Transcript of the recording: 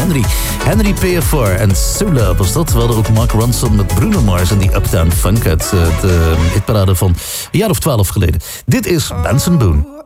Henry P4 en Sula was dat. We hadden ook Mark Ronson met Bruno Mars en die Uptown Funk uit de hitparade van een jaar of 12 geleden. Dit is Benson Boone.